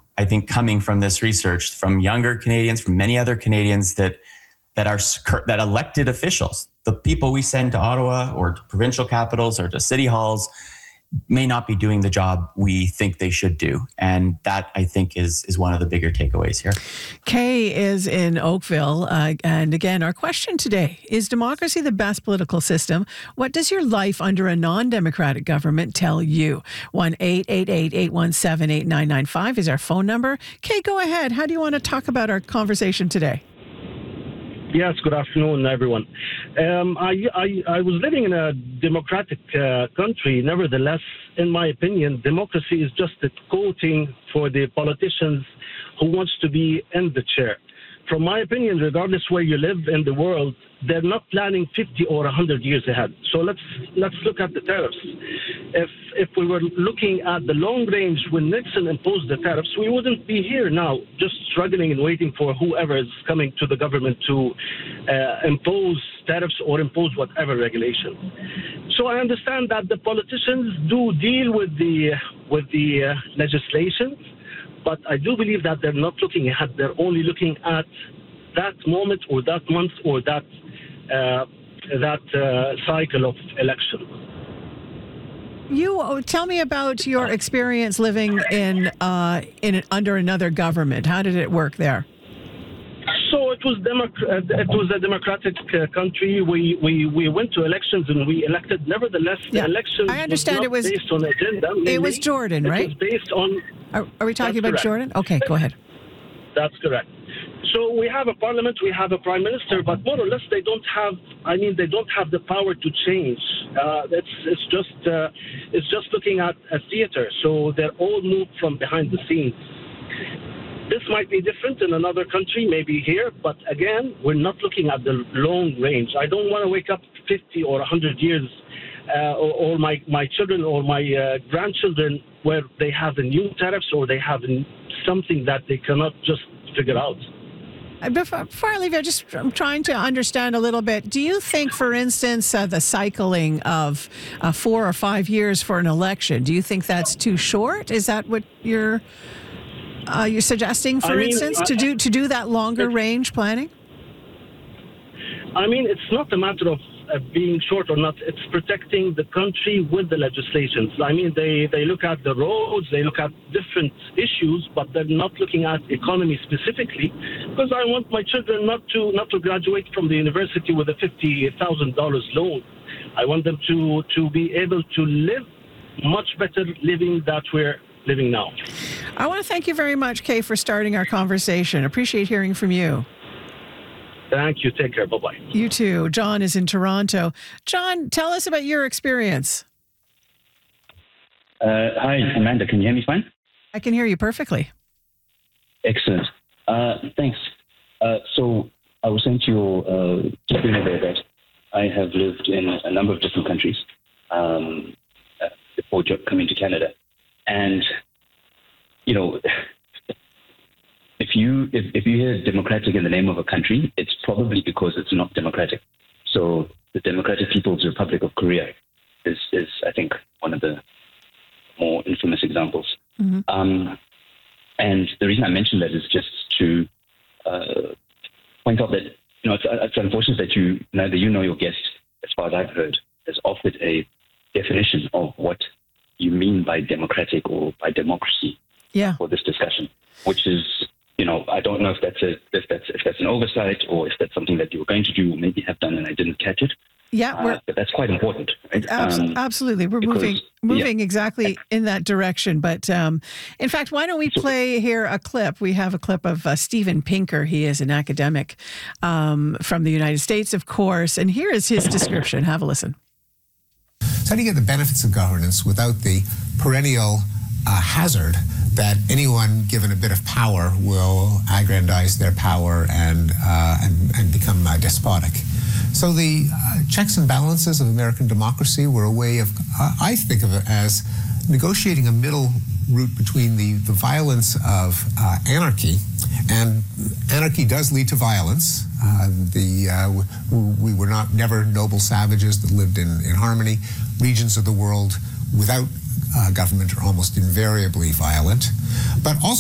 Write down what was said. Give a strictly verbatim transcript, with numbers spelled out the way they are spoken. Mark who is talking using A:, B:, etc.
A: I think, coming from this research from younger Canadians, from many other Canadians that that are that elected officials, the people we send to Ottawa or to provincial capitals or to city halls, may not be doing the job we think they should do. And that, I think, is is one of the bigger takeaways here.
B: Kay is in Oakville. Uh, and again, our question today, is democracy the best political system? What does your life under a non-democratic government tell you? one eight eight eight, eight one seven, eight nine nine five is our phone number. Kay, go ahead. How do you want to talk about our conversation today?
C: Yes, good afternoon, everyone. Um, I, I, I was living in a democratic uh, country. Nevertheless, in my opinion, democracy is just a coating for the politicians who wants to be in the chair. From my opinion, regardless where you live in the world, they're not planning fifty or one hundred years ahead. So let's let's look at the tariffs. If if we were looking at the long range when Nixon imposed the tariffs, we wouldn't be here now, just struggling and waiting for whoever is coming to the government to uh, impose tariffs or impose whatever regulation. So I understand that the politicians do deal with the with the uh, legislation, but I do believe that they're not looking ahead. They're only looking at that moment or that month or that uh, that uh, cycle of election.
B: You tell me about your experience living in uh, in under another government. How did it work there?
C: So it was democ- uh, it was a democratic uh, country. We, we we went to elections and we elected. Nevertheless,
B: yeah.
C: the elections
B: I understand
C: was
B: it was
C: based on agenda. Mainly.
B: It was Jordan, right?
C: It was based on.
B: Are, are we talking about
C: correct.
B: Jordan? Okay, go ahead.
C: That's correct. So we have a parliament, we have a prime minister, but more or less they don't have. I mean, they don't have the power to change. Uh, it's it's just uh, it's just looking at a theater. So they're all moved from behind the scenes. This might be different in another country, maybe here, but again, we're not looking at the long range. I don't want to wake up fifty or one hundred years, uh, or, or my my children or my uh, grandchildren, where they have the new tariffs or they have something that they cannot just figure out.
B: Before, before I leave you, just I'm trying to understand a little bit. Do you think, for instance, uh, the cycling of uh, four or five years for an election, do you think that's too short? Is that what you're uh, you're suggesting, for
C: I mean,
B: instance,
C: I,
B: to do to do that longer range planning?
C: I mean, it's not a matter of uh, being short or not. It's protecting the country with the legislations. I mean, they, they look at the roads, they look at different issues, but they're not looking at economy specifically. Because I want my children not to not to graduate from the university with a fifty thousand dollars loan. I want them to, to be able to live much better living that we're living now.
B: I want to thank you very much, Kay, for starting our conversation. Appreciate hearing from you.
C: Thank you. Take care. Bye-bye.
B: You too. John is in Toronto. John, tell us about your experience.
D: Uh, hi, Amanda. Can you hear me fine?
B: I can hear you perfectly.
D: Excellent. Uh, thanks. Uh, so I was saying to you uh, just being aware that I have lived in a number of different countries um, uh, before coming to Canada. And, you know, if you if, if you hear democratic in the name of a country, it's probably because it's not democratic. So the Democratic People's Republic of Korea is, is I think, one of the more infamous examples. Mm-hmm. Um, and the reason I mention that is just to uh, point out that, you know, it's, it's unfortunate that you, neither you nor your guest, as far as I've heard, has offered a definition of what you mean by democratic or by democracy
B: yeah.
D: for this discussion, which is, you know, I don't know if that's a if that's if that's an oversight or if that's something that you were going to do or maybe have done and I didn't catch it.
B: Yeah, we're,
D: uh, but that's quite important. Right?
B: Abs-
D: um,
B: absolutely, we're
D: because,
B: moving moving
D: yeah.
B: exactly in that direction. But um, in fact, why don't we play here a clip? We have a clip of uh, Steven Pinker. He is an academic um, from the United States, of course, and here is his description. Have a listen.
E: So how do you get the benefits of governance without the perennial uh, hazard that anyone given a bit of power will aggrandize their power and uh, and, and become uh, despotic? So the uh, checks and balances of American democracy were a way of, uh, I think of it as negotiating a middle route between the, the violence of uh, anarchy, and anarchy does lead to violence. Uh, the uh, we were not never noble savages that lived in, in harmony. Regions of the world without uh, government are almost invariably violent, but also